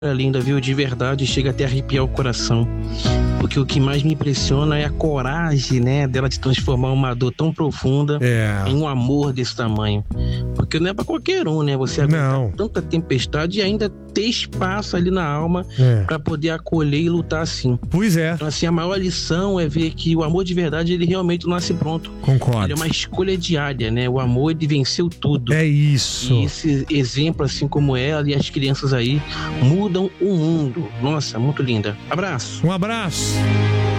linda, viu? De verdade, chega até a arrepiar o coração. Porque o que mais me impressiona é a coragem, né, dela de transformar uma dor tão profunda em um amor desse tamanho. Porque não é pra qualquer um, né? Você aguentar tanta tempestade e ainda ter espaço ali na alma pra poder acolher e lutar assim. Pois é. Então, assim, a maior lição é ver que o amor de verdade, ele realmente não nasce pronto. Concordo. Ele é uma escolha diária, né? O amor, ele venceu tudo. É isso. E esse exemplo, assim como ela e as crianças aí, mudam o mundo. Nossa, muito linda. Abraço. Um abraço.